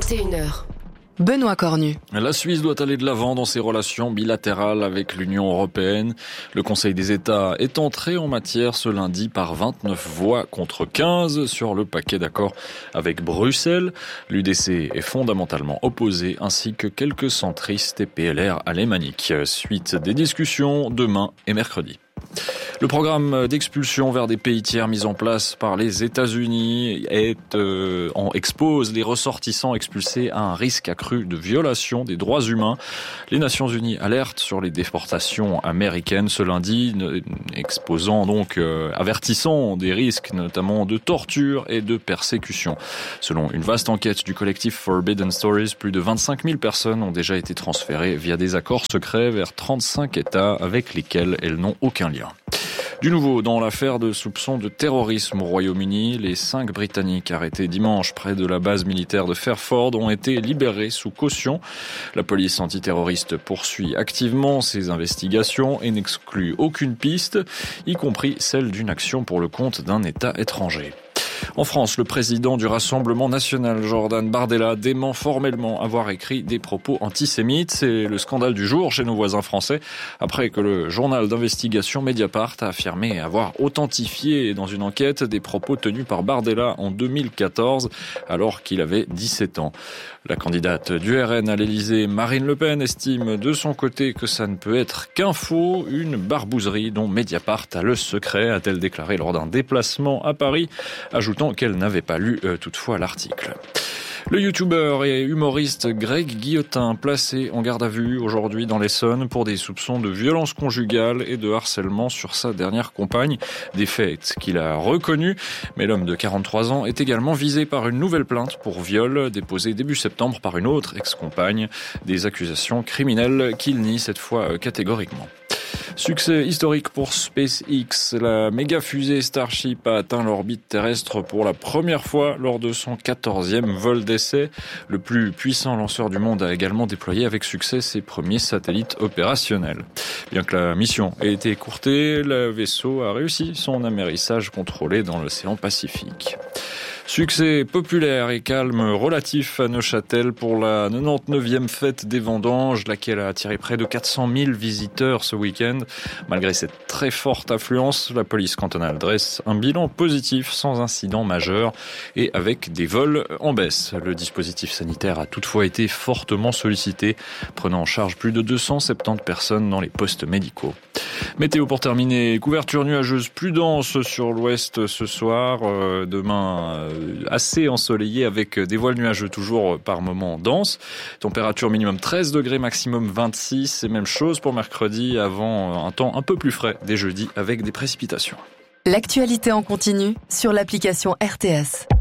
21h. Benoît Cornu. La Suisse doit aller de l'avant dans ses relations bilatérales avec l'Union européenne. Le Conseil des États est entré en matière ce lundi par 29 voix contre 15 sur le paquet d'accords avec Bruxelles. L'UDC est fondamentalement opposé ainsi que quelques centristes et PLR alémaniques. Suite des discussions demain et mercredi. Le programme d'expulsion vers des pays tiers mis en place par les États-Unis expose les ressortissants expulsés à un risque accru de violation des droits humains. Les Nations Unies alertent sur les déportations américaines ce lundi, avertissant des risques notamment de torture et de persécution. Selon une vaste enquête du collectif Forbidden Stories, plus de 25 000 personnes ont déjà été transférées via des accords secrets vers 35 États avec lesquels elles n'ont aucun lien. Du nouveau, dans l'affaire de soupçons de terrorisme au Royaume-Uni, les 5 Britanniques arrêtés dimanche près de la base militaire de Fairford ont été libérés sous caution. La police antiterroriste poursuit activement ses investigations et n'exclut aucune piste, y compris celle d'une action pour le compte d'un État étranger. En France, le président du Rassemblement national, Jordan Bardella, dément formellement avoir écrit des propos antisémites. C'est le scandale du jour chez nos voisins français, après que le journal d'investigation Mediapart a affirmé avoir authentifié dans une enquête des propos tenus par Bardella en 2014, alors qu'il avait 17 ans. La candidate du RN à l'Élysée, Marine Le Pen, estime de son côté que ça ne peut être qu'un faux, une barbouzerie dont Mediapart a le secret, a-t-elle déclaré lors d'un déplacement à Paris, ajoutant qu'elle n'avait pas lu toutefois l'article. Le youtubeur et humoriste Greg Guillotin, placé en garde à vue aujourd'hui dans l'Essonne pour des soupçons de violence conjugale et de harcèlement sur sa dernière compagne, des faits qu'il a reconnus. Mais l'homme de 43 ans est également visé par une nouvelle plainte pour viol déposée début septembre par une autre ex-compagne. Des accusations criminelles qu'il nie cette fois catégoriquement. Succès historique pour SpaceX. La méga fusée Starship a atteint l'orbite terrestre pour la première fois lors de son 14e vol d'essai. Le plus puissant lanceur du monde a également déployé avec succès ses premiers satellites opérationnels. Bien que la mission ait été écourtée, le vaisseau a réussi son amérissage contrôlé dans l'océan Pacifique. Succès populaire et calme relatif à Neuchâtel pour la 99e fête des vendanges, laquelle a attiré près de 400 000 visiteurs ce week-end. Malgré cette très forte affluence, la police cantonale dresse un bilan positif sans incident majeur et avec des vols en baisse. Le dispositif sanitaire a toutefois été fortement sollicité, prenant en charge plus de 270 personnes dans les postes médicaux. Météo pour terminer, couverture nuageuse plus dense sur l'ouest ce soir. Demain, assez ensoleillé avec des voiles nuageux toujours par moments denses. Température minimum 13 degrés, maximum 26. Et même chose pour mercredi avant un temps un peu plus frais dès jeudi avec des précipitations. L'actualité en continu sur l'application RTS.